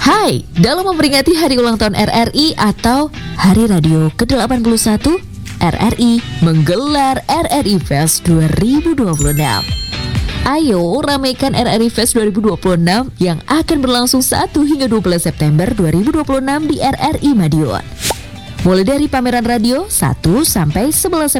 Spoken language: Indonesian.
Hai, dalam memperingati hari ulang tahun RRI atau Hari Radio ke-81, RRI menggelar RRI Fest 2026. Ayo ramaikan RRI Fest 2026 yang akan berlangsung 1 hingga 12 September 2026 di RRI Madiun. Mulai dari pameran radio 1 sampai 11 September